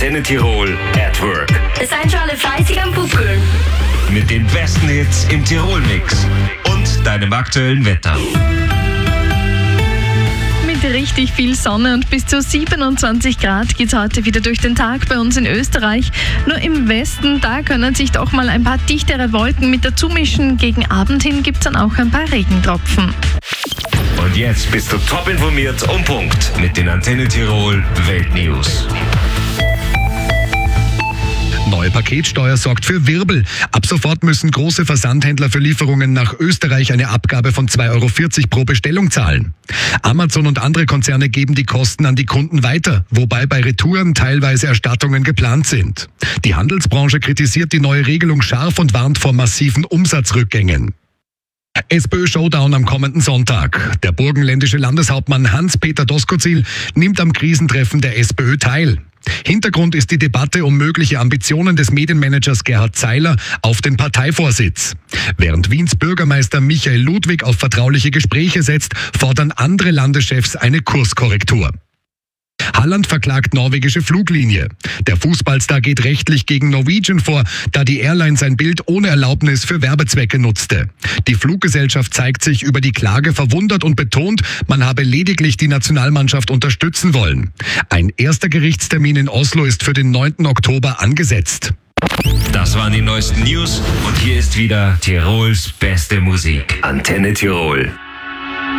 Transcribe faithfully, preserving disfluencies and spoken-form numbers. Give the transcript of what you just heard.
Antenne Tirol at Work. Seid schon alle fleißig am Buckeln. Mit den besten Hits im Tirol-Mix und deinem aktuellen Wetter. Mit richtig viel Sonne und bis zu siebenundzwanzig Grad geht es heute wieder durch den Tag bei uns in Österreich. Nur im Westen, da können sich doch mal ein paar dichtere Wolken mit dazu mischen. Gegen Abend hin gibt es dann auch ein paar Regentropfen. Und jetzt bist du top informiert um Punkt mit den Antenne Tirol Weltnews. Neue Paketsteuer sorgt für Wirbel. Ab sofort müssen große Versandhändler für Lieferungen nach Österreich eine Abgabe von zwei Euro vierzig pro Bestellung zahlen. Amazon und andere Konzerne geben die Kosten an die Kunden weiter, wobei bei Retouren teilweise Erstattungen geplant sind. Die Handelsbranche kritisiert die neue Regelung scharf und warnt vor massiven Umsatzrückgängen. SPÖ-Showdown am kommenden Sonntag. Der burgenländische Landeshauptmann Hans-Peter Doskozil nimmt am Krisentreffen der SPÖ teil. Hintergrund ist die Debatte um mögliche Ambitionen des Medienmanagers Gerhard Zeiler auf den Parteivorsitz. Während Wiens Bürgermeister Michael Ludwig auf vertrauliche Gespräche setzt, fordern andere Landeschefs eine Kurskorrektur. Haaland verklagt norwegische Fluglinie. Der Fußballstar geht rechtlich gegen Norwegian vor, da die Airline sein Bild ohne Erlaubnis für Werbezwecke nutzte. Die Fluggesellschaft zeigt sich über die Klage verwundert und betont, man habe lediglich die Nationalmannschaft unterstützen wollen. Ein erster Gerichtstermin in Oslo ist für den neunten Oktober angesetzt. Das waren die neuesten News und hier ist wieder Tirols beste Musik. Antenne Tirol.